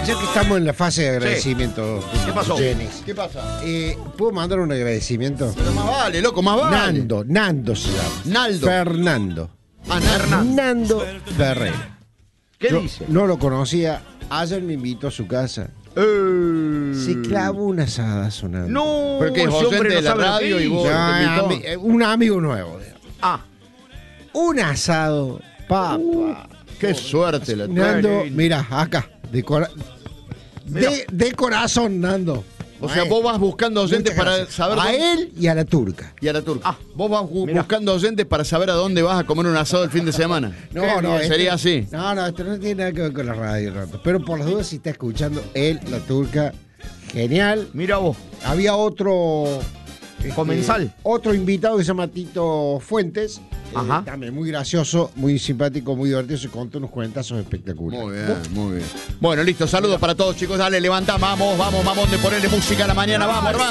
Ya que estamos en la fase de agradecimiento. ¿Qué pasó? Jenis, ¿Qué pasa? ¿puedo mandar un agradecimiento? Pero más vale, loco, más vale. Nando se llama. Naldo. Fernando. Nando Ferreira. ¿Qué Yo dice? no lo conocía. Ayer me invitó a su casa. Se clavó una asada sonando. No, ¿Pero qué es ese oyente hombre de la sabe lo radio que y vos? hizo. te invitó? Un amigo nuevo. Ah, Un asado, papá. Qué suerte la Nando, lindo. mira, acá. De corazón, Nando. O sea, vos vas buscando oyentes Muchas para gracias. saber A dónde... él y a la turca. Y a la turca. Vos vas mirá. buscando oyentes para saber a dónde vas a comer un asado el fin de semana. Sería así. No, esto no tiene nada que ver con la radio, Rato. Pero por las dudas, si está escuchando él, la turca, genial. mira vos. Había otro. Comensal. Otro invitado que se llama Tito Fuentes. Ajá. También muy gracioso, muy simpático, muy divertido. Se contó unos cuentazos espectaculares. Muy bien, muy bien. Bueno, listo. Saludos para todos, chicos. Dale, levanta. Vamos, mamón, de ponerle música a la mañana. Vamos, hermano.